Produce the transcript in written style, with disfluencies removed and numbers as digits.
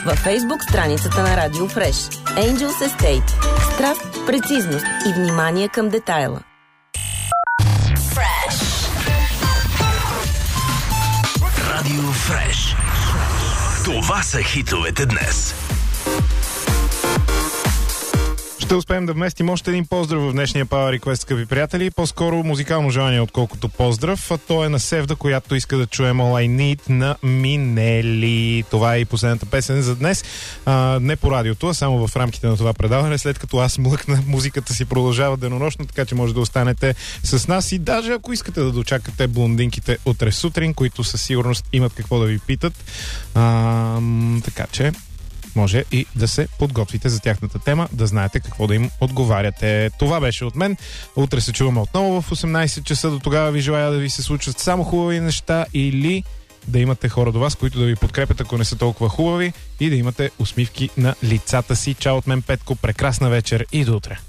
във Facebook страницата на Radio Fresh. Angels Estate. Страст, прецизност и внимание към детайла. Радио Фреш. Това са хитовете днес. Ще успеем да вместим още един поздрав в днешния Power Request, скъпи приятели. По-скоро музикално желание, отколкото поздрав. А то е на Севда, която иска да чуем All I Need на Минели. Това е и последната песен за днес. Не по радиото, а само в рамките на това предаване. След като аз млъкна, музиката си продължава денонощно, така че може да останете с нас. И даже ако искате да дочакате блондинките утре сутрин, които със сигурност имат какво да ви питат. Така че може и да се подготвите за тяхната тема, да знаете какво да им отговаряте. Това беше от мен. Утре се чуваме отново в 18 часа. До тогава ви желая да ви се случват само хубави неща или да имате хора до вас, които да ви подкрепят, ако не са толкова хубави, и да имате усмивки на лицата си. Чао от мен, Петко. Прекрасна вечер и до утре.